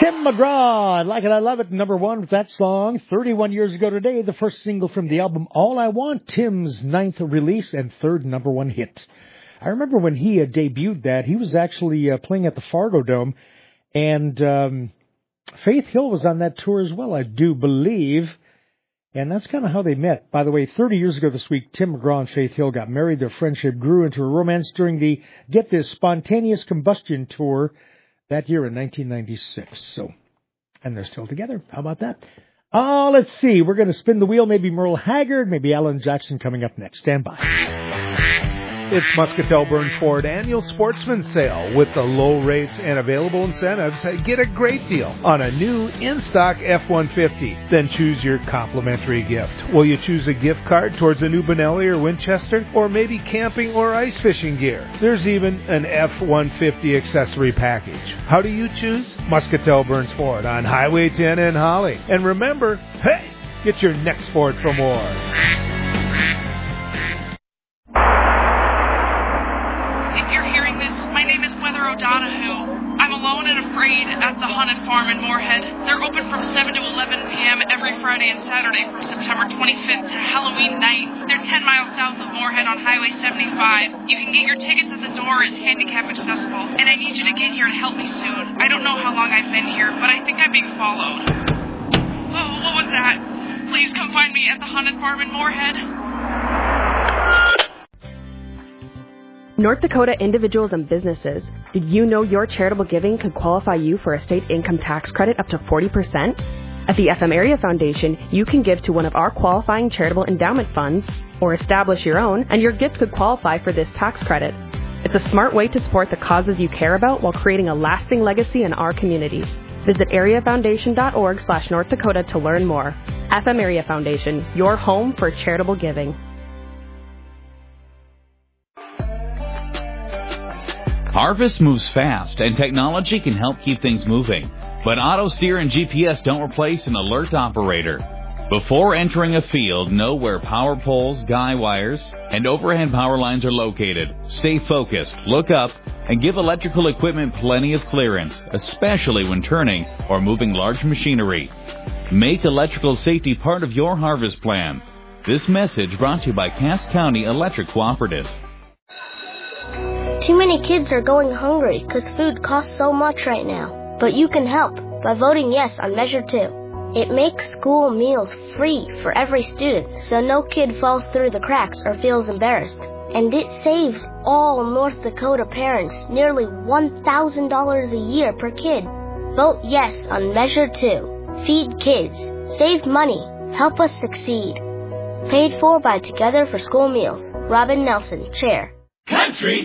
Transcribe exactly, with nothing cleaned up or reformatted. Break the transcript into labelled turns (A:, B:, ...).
A: Tim McGraw, Like It, I Love It, number one with that song. thirty-one years ago today, the first single from the album All I Want, Tim's ninth release and third number one hit. I remember when he uh, debuted that, he was actually uh, playing at the Fargo Dome, and um, Faith Hill was on that tour as well, I do believe. And that's kind of how they met. By the way, thirty years ago this week, Tim McGraw and Faith Hill got married. Their friendship grew into a romance during the, get this, Spontaneous Combustion tour that year in nineteen ninety-six. So, and they're still together. How about that? Oh, let's see. We're going to spin the wheel. Maybe Merle Haggard, maybe Alan Jackson coming up next. Stand by.
B: It's Muscatel Burns Ford Annual Sportsman Sale. With the low rates and available incentives, get a great deal on a new in-stock F one fifty. Then choose your complimentary gift. Will you choose a gift card towards a new Benelli or Winchester? Or maybe camping or ice fishing gear? There's even an F one fifty accessory package. How do you choose? Muscatel Burns Ford on Highway ten in Holly. And remember, hey, get your next Ford for more.
C: O'Donohue. I'm alone and afraid at the Haunted Farm in Moorhead. They're open from seven to eleven p.m. every Friday and Saturday from September twenty-fifth to Halloween night. They're ten miles south of Moorhead on Highway seventy-five. You can get your tickets at the door. It's handicap accessible. And I need you to get here to help me soon. I don't know how long I've been here, but I think I'm being followed. Oh, what was that? Please come find me at the Haunted Farm in Moorhead.
D: North Dakota individuals and businesses, did you know your charitable giving could qualify you for a state income tax credit up to forty percent? At the F M Area Foundation, you can give to one of our qualifying charitable endowment funds or establish your own, and your gift could qualify for this tax credit. It's a smart way to support the causes you care about while creating a lasting legacy in our communities. Visit areafoundation.org slash North Dakota to learn more. F M Area Foundation, your home for charitable giving.
E: Harvest moves fast, and technology can help keep things moving. But AutoSteer and G P S don't replace an alert operator. Before entering a field, know where power poles, guy wires, and overhead power lines are located. Stay focused, look up, and give electrical equipment plenty of clearance, especially when turning or moving large machinery. Make electrical safety part of your harvest plan. This message brought to you by Cass County Electric Cooperative.
F: Too many kids are going hungry because food costs so much right now. But you can help by voting yes on Measure two. It makes school meals free for every student, so no kid falls through the cracks or feels embarrassed. And it saves all North Dakota parents nearly one thousand dollars a year per kid. Vote yes on Measure two. Feed kids. Save money. Help us succeed. Paid for by Together for School Meals. Robin Nelson, Chair.
G: Country